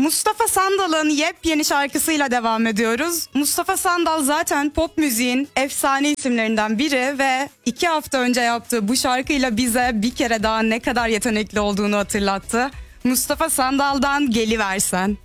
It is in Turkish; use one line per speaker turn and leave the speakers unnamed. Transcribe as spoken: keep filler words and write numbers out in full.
Mustafa Sandal'ın yepyeni şarkısıyla devam ediyoruz. Mustafa Sandal zaten pop müziğin efsane isimlerinden biri ve iki hafta önce yaptığı bu şarkıyla bize bir kere daha ne kadar yetenekli olduğunu hatırlattı. Mustafa Sandal'dan Geliversen.